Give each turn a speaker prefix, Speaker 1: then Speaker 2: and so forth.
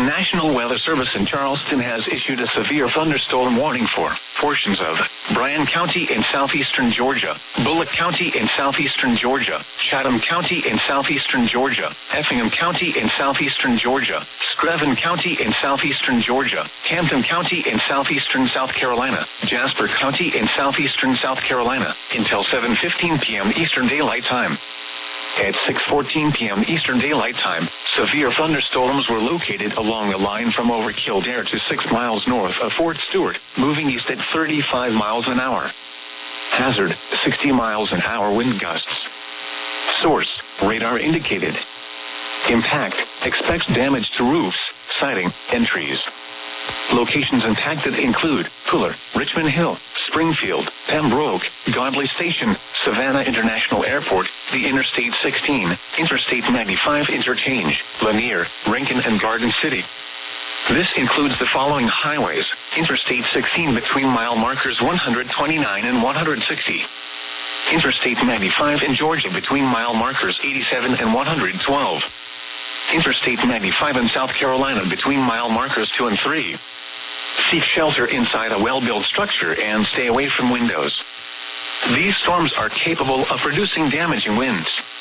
Speaker 1: National Weather Service in Charleston has issued a severe thunderstorm warning for portions of Bryan County in southeastern Georgia, Bullock County in southeastern Georgia, Chatham County in southeastern Georgia, Effingham County in southeastern Georgia, Screven County in southeastern Georgia, Hampton County in southeastern South Carolina, Jasper County in southeastern South Carolina, until 7:15 p.m. Eastern Daylight Time. At 6:14 p.m. Eastern Daylight Time, severe thunderstorms were located along the line from over Kildare to 6 miles north of Fort Stewart, moving east at 35 miles an hour. Hazard, 60 miles an hour wind gusts. Source, radar indicated. Impact, expects damage to roofs, siding, and trees. Locations impacted include Fuller, Richmond Hill, Springfield, Pembroke, Godley Station, Savannah International Airport, the Interstate 16, Interstate 95 Interchange, Lanier, Rankin, and Garden City. This includes the following highways: Interstate 16 between mile markers 129 and 160. Interstate 95 in Georgia between mile markers 87 and 112. Interstate 95 in South Carolina between mile markers 2 and 3. Seek shelter inside a well-built structure and stay away from windows. These storms are capable of producing damaging winds.